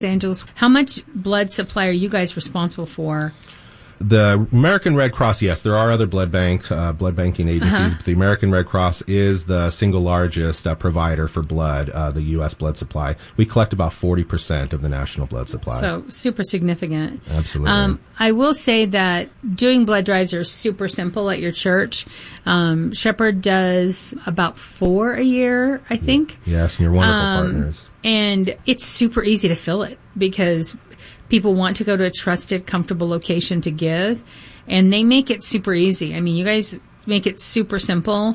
Angeles. How much blood supply are you guys responsible for? The American Red Cross, yes, there are other blood banking agencies, but the American Red Cross is the single largest provider for blood, the U.S. blood supply. We collect about 40% of the national blood supply. So super significant. Absolutely. I will say that doing blood drives are super simple at your church. Shepherd does about 4 a year, I think. Yes, and you're wonderful partners. And it's super easy to fill it because people want to go to a trusted, comfortable location to give, and they make it super easy. I mean, you guys make it super simple.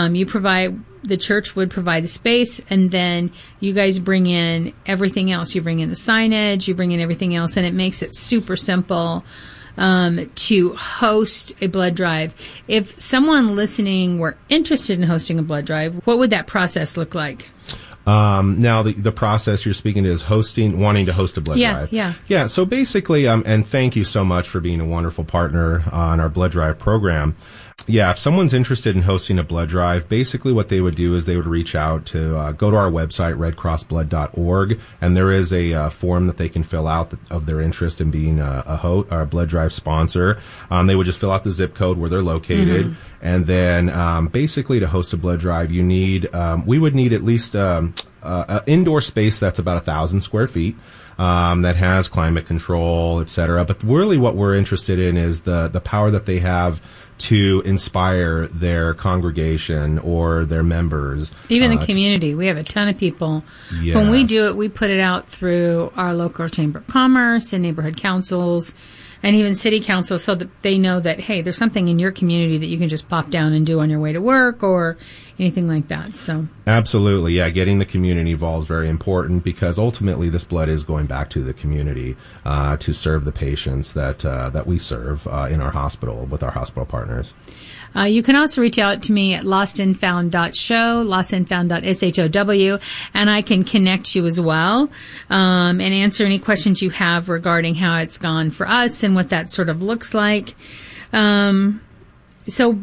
The church would provide the space, and then you guys bring in everything else. You bring in the signage, you bring in everything else, and it makes it super simple to host a blood drive. If someone listening were interested in hosting a blood drive, what would that process look like? Now the process you're speaking to is wanting to host a blood drive. Yeah. So basically, and thank you so much for being a wonderful partner on our blood drive program. Yeah, if someone's interested in hosting a blood drive, basically what they would do is they would reach out to go to our website, redcrossblood.org, and there is a form that they can fill out of their interest in being a blood drive sponsor. They would just fill out the zip code where they're located, and then basically to host a blood drive, we would need at least an indoor space that's about 1,000 square feet. That has climate control, et cetera. But really what we're interested in is the power that they have to inspire their congregation or their members. Even the community. We have a ton of people. Yes. When we do it, we put it out through our local chamber of commerce and neighborhood councils and even city council so that they know that, hey, there's something in your community that you can just pop down and do on your way to work or anything like that. So absolutely. Yeah. Getting the community involved is very important because ultimately this blood is going back to the community, to serve the patients that we serve, in our hospital with our hospital partners. You can also reach out to me at lostandfound.show, lostandfound.show, and I can connect you as well, and answer any questions you have regarding how it's gone for us and what that sort of looks like. So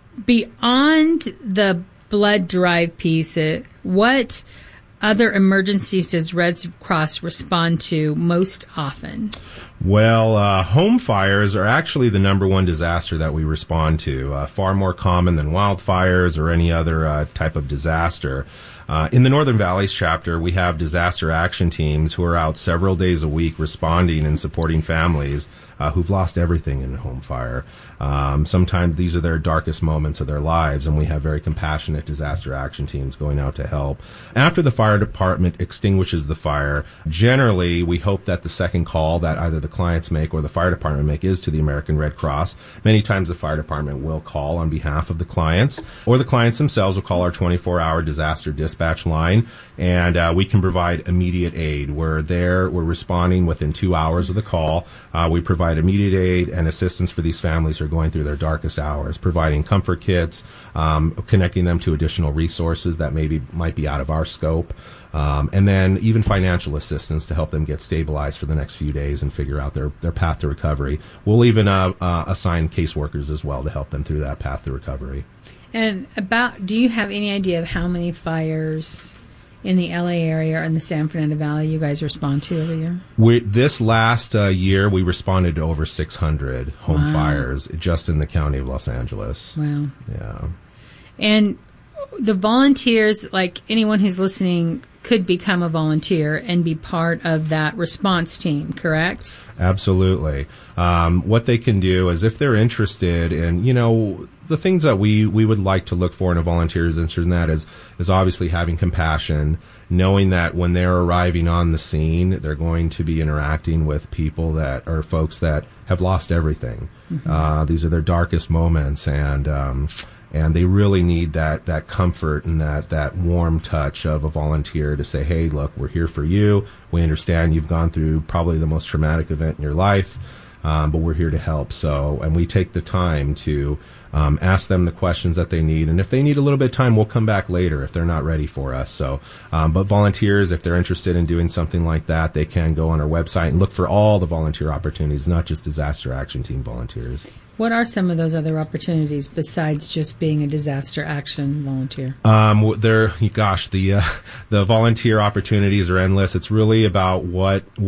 beyond the blood drive piece, what other emergencies does Red Cross respond to most often? Well, home fires are actually the number one disaster that we respond to, far more common than wildfires or any other type of disaster. In the Northern Valleys chapter, we have disaster action teams who are out several days a week responding and supporting families who've lost everything in a home fire. Sometimes these are their darkest moments of their lives, and we have very compassionate disaster action teams going out to help. After the fire department extinguishes the fire, generally we hope that the second call that either the clients make or the fire department make is to the American Red Cross. Many times the fire department will call on behalf of the clients, or the clients themselves will call our 24-hour disaster dispatch line, and we can provide immediate aid. We're responding within 2 hours of the call. We provide immediate aid and assistance for these families who are going through their darkest hours, providing comfort kits, connecting them to additional resources that might be out of our scope, and then even financial assistance to help them get stabilized for the next few days and figure out their path to recovery. We'll even assign caseworkers as well to help them through that path to recovery. And do you have any idea of how many fires in the LA area or in the San Fernando Valley you guys respond to every year? This last year, we responded to over 600 home fires just in the county of Los Angeles. Wow. Yeah. And the volunteers, like anyone who's listening, could become a volunteer and be part of that response team, correct? Absolutely. What they can do is if they're interested in, the things that we would like to look for in a volunteer who's interested in that is obviously having compassion, knowing that when they're arriving on the scene, they're going to be interacting with people that are folks that have lost everything. Mm-hmm. These are their darkest moments, and they really need that comfort and that warm touch of a volunteer to say, hey, look, we're here for you. We understand you've gone through probably the most traumatic event in your life. but we're here to help. So, and we take the time to ask them the questions that they need. And if they need a little bit of time, we'll come back later if they're not ready for us. So, but volunteers, if they're interested in doing something like that, they can go on our website and look for all the volunteer opportunities, not just disaster action team volunteers. What are some of those other opportunities besides just being a disaster action volunteer? The volunteer opportunities are endless. It's really about what